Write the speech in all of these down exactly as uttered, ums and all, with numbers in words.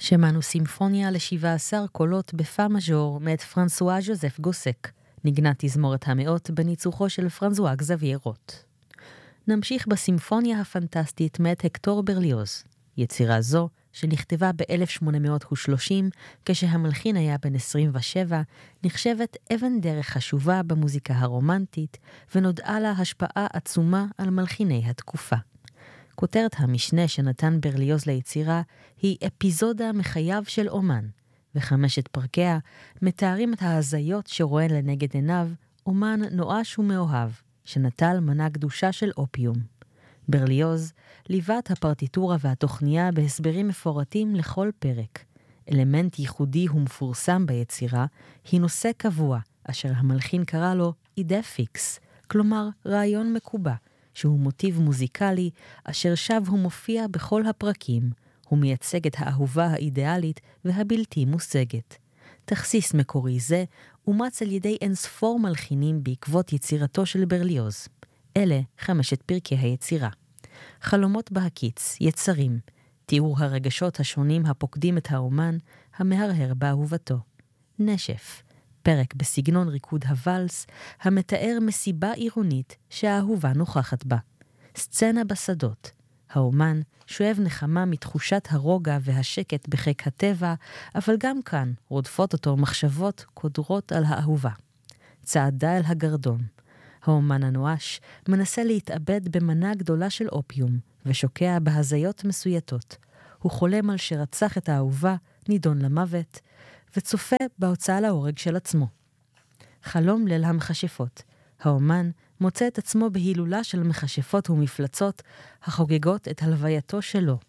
שמענו סימפוניה ל-שבעה עשר קולות בפא מז'ור מאת פרנסואה ז'וזף גוסק, נגנת תזמורת המאות בניצוחו של פרנסואה גזווייה רוט. נמשיך בסימפוניה הפנטסטית מאת הקטור ברליוז. יצירה זו, שנכתבה ב-אלף שמונה מאות ושלושים, כשהמלחין היה בן עשרים ושבע, נחשבת אבן דרך חשובה במוזיקה הרומנטית, ונודעה לה השפעה עצומה על מלחיני התקופה. כותרת המשנה שנתן ברליוז ליצירה היא אפיזודה מחייו של אומן, וחמשת פרקיה מתארים את ההזיות שרואה לנגד עיניו אומן נואש ומאוהב, שנטל מנה קדושה של אופיום. ברליוז ליווה את הפרטיטורה והתוכניה בהסברים מפורטים לכל פרק. אלמנט ייחודי ומפורסם ביצירה היא נושא קבוע, אשר המלחין קרא לו אידה פיקס, כלומר רעיון מקובע, שהוא מוטיב מוזיקלי אשר שב ומופיע בכל הפרקים. הוא מייצג את האהובה האידיאלית והבלתי מושגת. תכסיס מקורי זה אומץ על ידי אינספור מלחינים בעקבות יצירתו של ברליוז. אלה חמשת פרקי היצירה. חלומות בהקיץ, יצרים, תיאור הרגשות השונים הפוקדים את האומן המהרהר באהובתו. נשף, פרק בסגנון ריקוד הוואלס המתאר מסיבה עירונית שהאהובה נוכחת בה. סצנה בשדות, האומן שואב נחמה מתחושת הרוגע והשקט בחיק הטבע, אבל גם כאן רודפות אותו מחשבות קודרות על האהובה. צעדה אל הגרדום, האומן הנואש מנסה להתאבד במנה גדולה של אופיום, ושוקע בהזיות מסויטות. הוא חולם על שרצח את האהובה, נידון למוות, וצופה בהוצאה להורג של עצמו. חלום ליל המכשפות. האומן מוצא את עצמו בהילולה של מכשפות ומפלצות, החוגגות את הלווייתו שלו.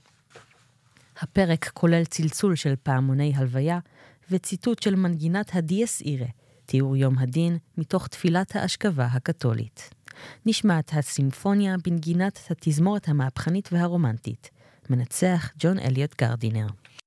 הפרק כולל צלצול של פעמוני הלוויה, וציטוט של מנגינת הדיאס אירה, תיאור יום הדין מתוך תפילת האשכבה הקתולית. נשמעת הסימפוניה בנגינת התזמורת המהפכנית והרומנטית. מנצח ג'ון אליוט גרדינר.